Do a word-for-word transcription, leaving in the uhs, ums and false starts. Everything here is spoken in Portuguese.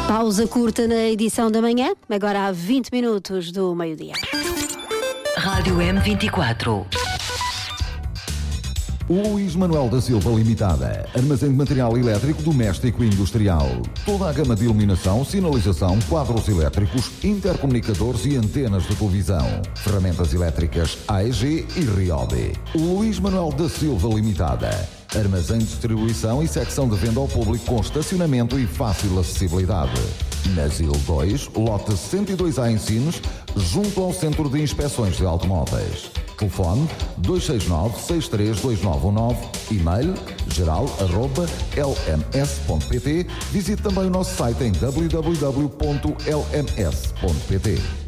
Pausa curta na edição da manhã, agora há vinte minutos do meio-dia. Rádio M vinte e quatro. Luís Manuel da Silva Limitada. Armazém de material elétrico doméstico e industrial. Toda a gama de iluminação, sinalização, quadros elétricos, intercomunicadores e antenas de televisão. Ferramentas elétricas A E G e Ryobi. Luís Manuel da Silva Limitada. Armazém de distribuição e secção de venda ao público com estacionamento e fácil acessibilidade. Na Zil dois, lote cento e dois A em Sines, junto ao Centro de Inspeções de Automóveis. Telefone dois seis nove, seis três dois nove um nove, e-mail geral arroba l m s ponto p t. Visite também o nosso site em w w w ponto l m s ponto p t.